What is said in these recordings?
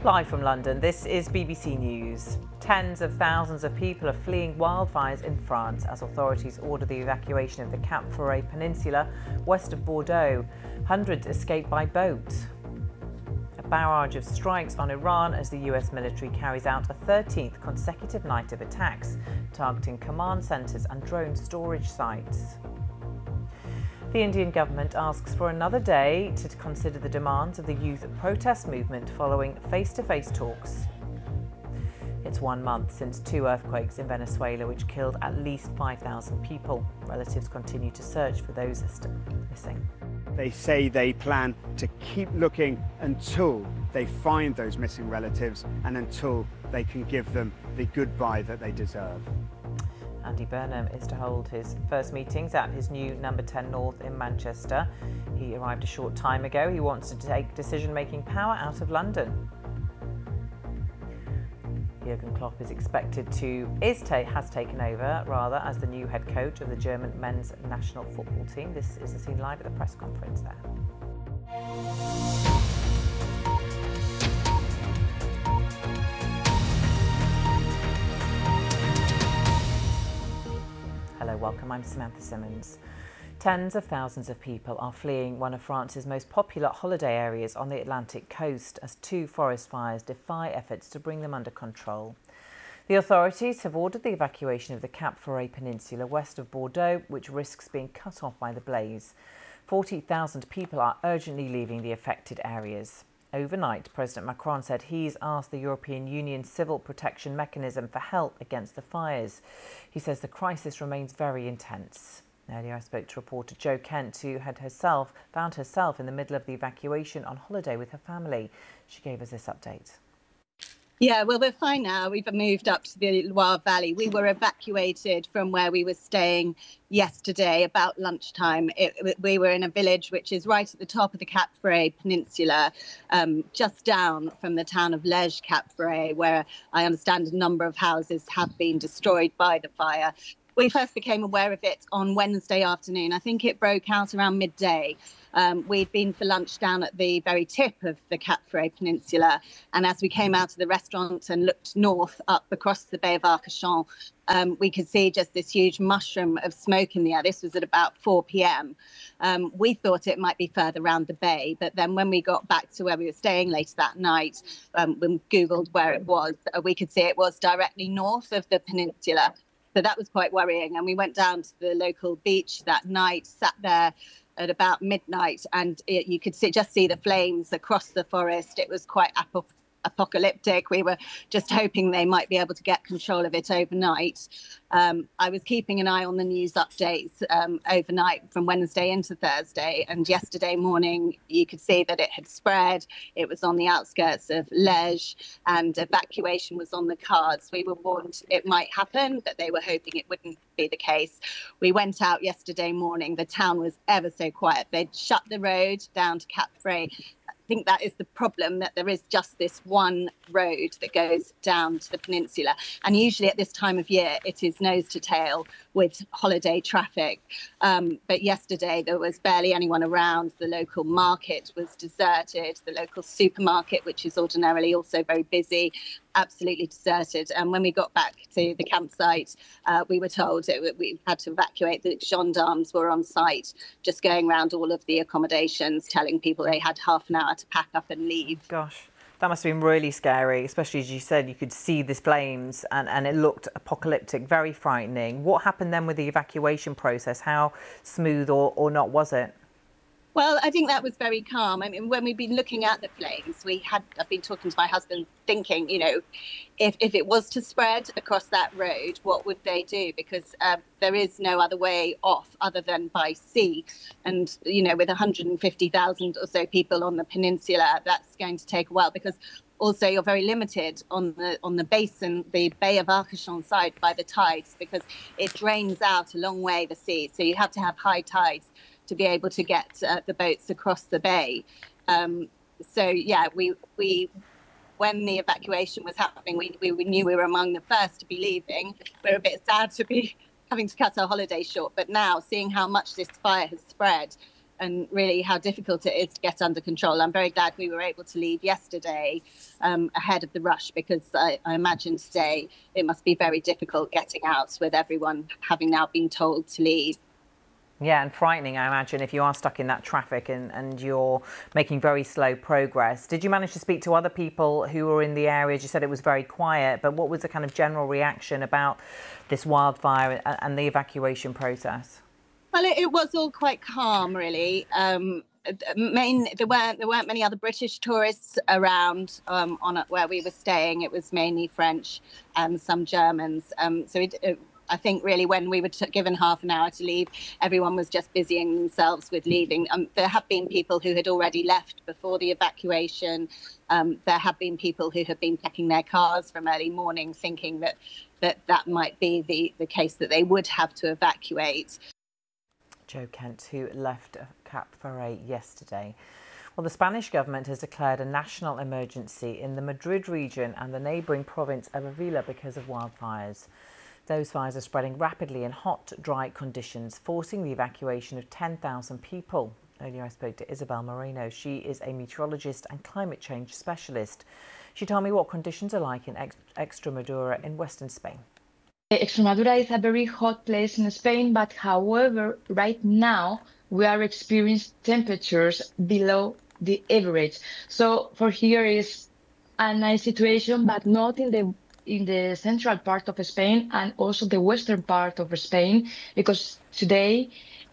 Live from London, this is BBC News. Tens of thousands of people are fleeing wildfires in France as authorities order the evacuation of the Cap Ferret Peninsula west of Bordeaux. Hundreds escape by boat. A barrage of strikes on Iran as the US military carries out a 13th consecutive night of attacks, targeting command centres and drone storage sites. The Indian government asks for another day to consider the demands of the youth protest movement following face-to-face talks. It's 1 month since 2 earthquakes in Venezuela which killed at least 5,000 people. Relatives continue to search for those still missing. They say they plan to keep looking until they find those missing relatives and until they can give them the goodbye that they deserve. Andy Burnham is to hold his first meetings at his new number 10 North in Manchester. He arrived a short time ago. He wants to take decision-making power out of London. Jurgen Klopp is has taken over as the new head coach of the German men's national football team. This is the scene live at the press conference there. Hello, welcome. I'm Samantha Simmons. Tens of thousands of people are fleeing one of France's most popular holiday areas on the Atlantic coast as 2 forest fires defy efforts to bring them under control. The authorities have ordered the evacuation of the Cap Ferret Peninsula west of Bordeaux, which risks being cut off by the blaze. 40,000 people are urgently leaving the affected areas. Overnight, President Macron said he's asked the European Union Civil Protection Mechanism for help against the fires. He says the crisis remains very intense. Earlier, I spoke to reporter Jo Kent, who had found herself in the middle of the evacuation on holiday with her family. She gave us this update. Yeah, well, we're fine now. We've moved up to the Loire Valley. We were evacuated from where we were staying yesterday about lunchtime. We were in a village which is right at the top of the Cap Ferret Peninsula, just down from the town of Lège Cap Ferret, where I understand a number of houses have been destroyed by the fire. We first became aware of it on Wednesday afternoon. I think it broke out around midday. We'd been for lunch down at the very tip of the Cap Ferret Peninsula. And as we came out of the restaurant and looked north up across the Bay of Arcachon, we could see just this huge mushroom of smoke in the air. This was at about 4 p.m. We thought it might be further around the bay. But then when we got back to where we were staying later that night, when we Googled where it was, we could see it was directly north of the peninsula. So that was quite worrying. And we went down to the local beach that night, sat there at about midnight, and you could just see the flames across the forest. It was quite apocalyptic. We were just hoping they might be able to get control of it overnight. I was keeping an eye on the news updates overnight from Wednesday into Thursday, and yesterday morning you could see that it had spread. It was on the outskirts of Lège and evacuation was on the cards. We were warned it might happen, but they were hoping it wouldn't be the case. We went out yesterday morning. The town was ever so quiet. They'd shut the road down to Cap Ferret. I think that is the problem, that there is just this one road that goes down to the peninsula. And usually at this time of year, it is nose to tail with holiday traffic. But yesterday, there was barely anyone around. The local market was deserted. The local supermarket, which is ordinarily also very busy, absolutely deserted. And when we got back to the campsite, we were told we had to evacuate. The gendarmes were on site, just going around all of the accommodations, telling people they had half an hour to pack up and leave. Gosh, that must have been really scary, especially as you said, you could see the flames and it looked apocalyptic, very frightening. What happened then with the evacuation process? How smooth or not was it? Well, I think that was very calm. I mean, when we've been looking at the flames, I've been talking to my husband thinking, if it was to spread across that road, what would they do? Because there is no other way off other than by sea. And, with 150,000 or so people on the peninsula, that's going to take a while, because also you're very limited on the basin, the Bay of Arcachon side, by the tides, because it drains out a long way the sea. So you have to have high tides to be able to get the boats across the bay. When the evacuation was happening, we knew we were among the first to be leaving. We're a bit sad to be having to cut our holiday short, but now seeing how much this fire has spread, and really how difficult it is to get under control. I'm very glad we were able to leave yesterday ahead of the rush, because I imagine today it must be very difficult getting out with everyone having now been told to leave. Yeah, and frightening, I imagine, if you are stuck in that traffic and you're making very slow progress. Did you manage to speak to other people who were in the area? You said it was very quiet, but what was the kind of general reaction about this wildfire and the evacuation process? Well, it was all quite calm, really. There weren't many other British tourists around where we were staying. It was mainly French and some Germans. I think really when we were given half an hour to leave, everyone was just busying themselves with leaving. There have been people who had already left before the evacuation. There have been people who have been packing their cars from early morning, thinking that might be the case, that they would have to evacuate. Jo Kent, who left Cap Ferret yesterday. Well, the Spanish government has declared a national emergency in the Madrid region and the neighbouring province of Avila because of wildfires. Those fires are spreading rapidly in hot, dry conditions, forcing the evacuation of 10,000 people. Earlier I spoke to Isabel Moreno. She is a meteorologist and climate change specialist. She told me what conditions are like in Extremadura in western Spain. Extremadura is a very hot place in Spain, but however, right now we are experiencing temperatures below the average. So for here is a nice situation, but not in the central part of Spain and also the western part of Spain, because today,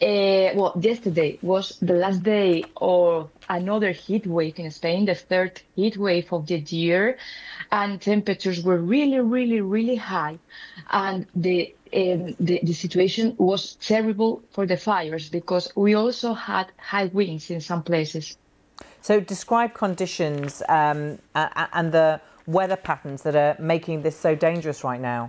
yesterday was the last day of another heat wave in Spain, the third heat wave of the year, and temperatures were really, really, really high, and the situation was terrible for the fires because we also had high winds in some places. So describe conditions and the weather patterns that are making this so dangerous right now.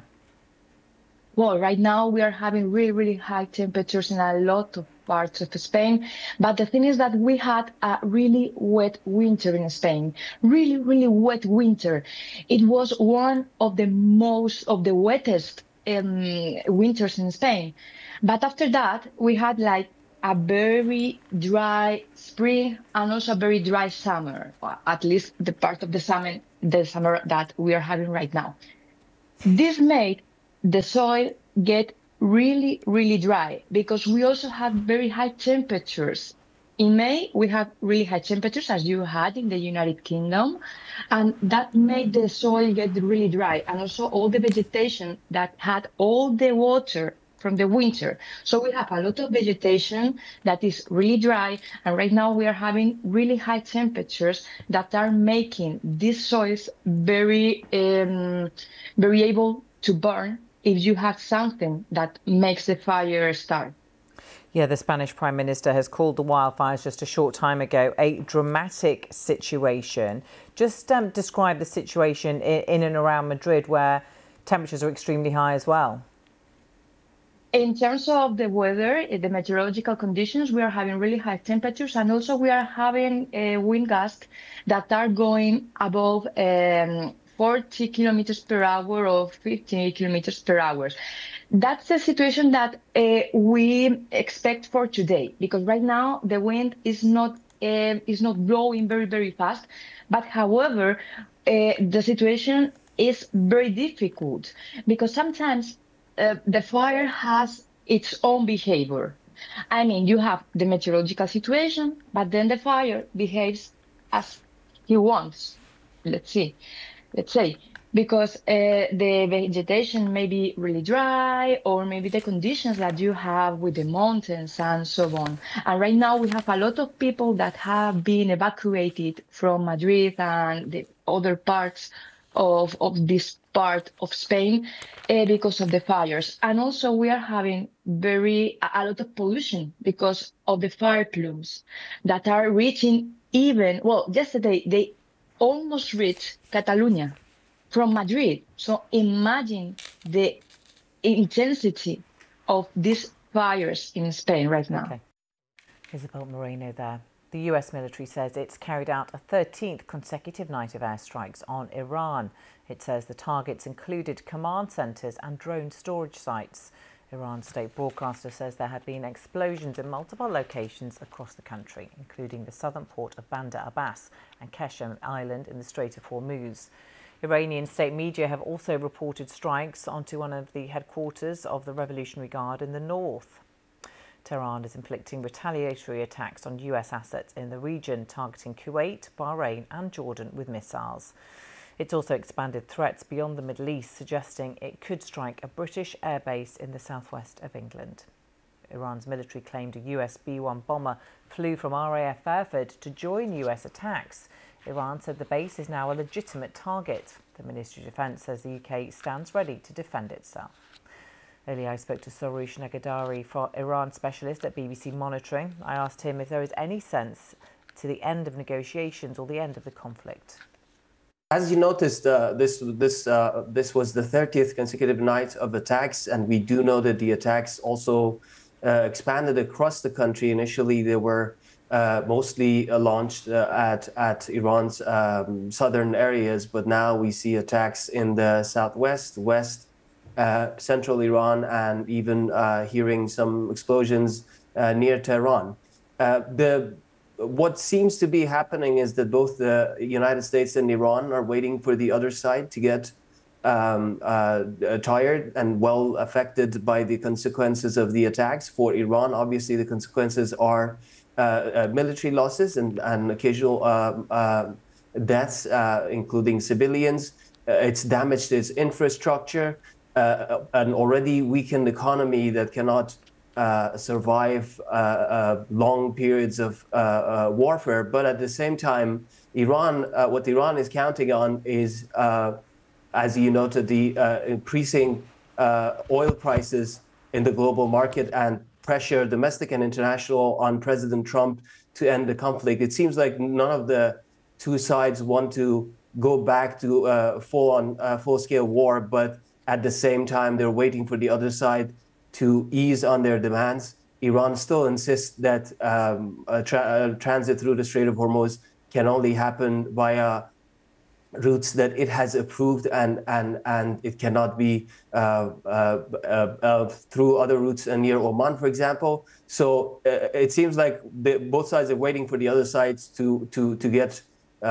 Well, right now we are having really, really high temperatures in a lot of parts of Spain. But the thing is that we had a really wet winter in Spain, really, really wet winter. It was one of the wettest winters in Spain. But after that, we had like a very dry spring and also a very dry summer, or at least the part of the summer that we are having right now. This made the soil get really, really dry because we also had very high temperatures. In May, we had really high temperatures, as you had in the United Kingdom, and that made the soil get really dry, and also all the vegetation that had all the water from the winter. So we have a lot of vegetation that is really dry, and right now we are having really high temperatures that are making these soils very able to burn if you have something that makes the fire start. Yeah, the Spanish Prime Minister has called the wildfires just a short time ago a dramatic situation. Just describe the situation in and around Madrid, where temperatures are extremely high as well. In terms of the weather, the meteorological conditions, we are having really high temperatures, and also we are having wind gusts that are going above 40 kilometers per hour or 50 kilometers per hour. That's the situation that we expect for today, because right now the wind is not blowing very, very fast. But however, the situation is very difficult because sometimes the fire has its own behavior. I mean, you have the meteorological situation, but then the fire behaves as he wants. Let's say, because the vegetation may be really dry, or maybe the conditions that you have with the mountains and so on. And right now we have a lot of people that have been evacuated from Madrid and the other parts of this part of Spain because of the fires. And also we are having a lot of pollution because of the fire plumes that are reaching yesterday they almost reached Catalonia from Madrid. So imagine the intensity of these fires in Spain right now. Okay. Isabel Moreno there. The US military says it's carried out a 13th consecutive night of airstrikes on Iran. It says the targets included command centres and drone storage sites. Iran's state broadcaster says there had been explosions in multiple locations across the country, including the southern port of Bandar Abbas and Qeshm Island in the Strait of Hormuz. Iranian state media have also reported strikes onto one of the headquarters of the Revolutionary Guard in the north. Tehran is inflicting retaliatory attacks on US assets in the region, targeting Kuwait, Bahrain and Jordan with missiles. It's also expanded threats beyond the Middle East, suggesting it could strike a British airbase in the southwest of England. Iran's military claimed a US B-1 bomber flew from RAF Fairford to join US attacks. Iran said the base is now a legitimate target. The Ministry of Defence says the UK stands ready to defend itself. Earlier I spoke to Soroush Negandari, Iran specialist at BBC Monitoring. I asked him if there is any sense to the end of negotiations or the end of the conflict. As you noticed, this was the 30th consecutive night of attacks, and we do know that the attacks also expanded across the country. Initially, they were mostly launched at Iran's southern areas, but now we see attacks in the southwest, west, central Iran, and even hearing some explosions near Tehran. What seems to be happening is that both the United States and Iran are waiting for the other side to get tired and well affected by the consequences of the attacks. For Iran, obviously, the consequences are military losses and occasional deaths, including civilians. It's damaged its infrastructure, an already weakened economy that cannot survive long periods of warfare. But at the same time, what Iran is counting on is, as you noted, the increasing oil prices in the global market and pressure, domestic and international, on President Trump to end the conflict. It seems like none of the two sides want to go back to full-scale war, but at the same time, they're waiting for the other side to ease on their demands. Iran still insists that transit through the Strait of Hormuz can only happen via routes that it has approved, and it cannot be through other routes near Oman, for example. So it seems like both sides are waiting for the other sides to get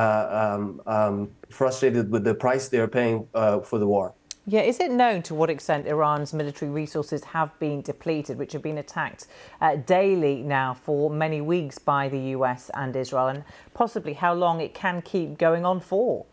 frustrated with the price they're paying for the war. Yeah, is it known to what extent Iran's military resources have been depleted, which have been attacked daily now for many weeks by the US and Israel, and possibly how long it can keep going on for?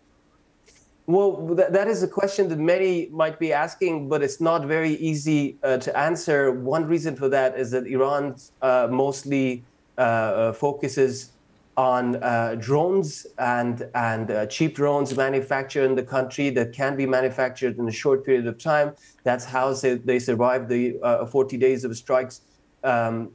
Well, that is a question that many might be asking, but it's not very easy to answer. One reason for that is that Iran mostly focuses on drones and cheap drones manufactured in the country that can be manufactured in a short period of time. That's how they survived the 40 days of strikes by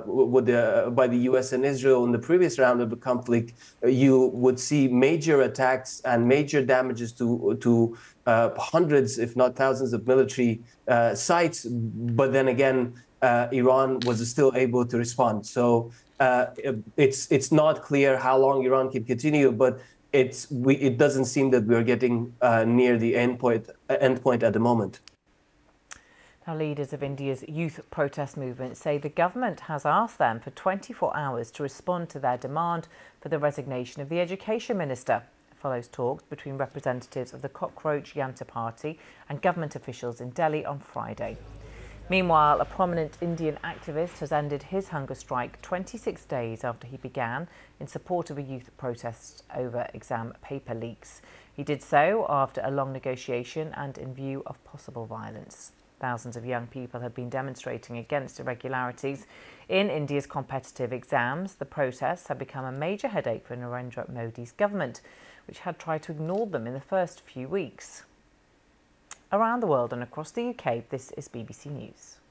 the US and Israel in the previous round of the conflict. You would see major attacks and major damages to hundreds, if not thousands, of military sites. But then again, Iran was still able to respond. So it's not clear how long Iran can continue, but it doesn't seem that we're getting near the end point at the moment. Now, leaders of India's youth protest movement say the government has asked them for 24 hours to respond to their demand for the resignation of the education minister. It follows talks between representatives of the Cockroach Janta Party and government officials in Delhi on Friday. Meanwhile, a prominent Indian activist has ended his hunger strike 26 days after he began in support of a youth protest over exam paper leaks. He did so after a long negotiation and in view of possible violence. Thousands of young people have been demonstrating against irregularities in India's competitive exams. The protests have become a major headache for Narendra Modi's government, which had tried to ignore them in the first few weeks. Around the world and across the UK, this is BBC News.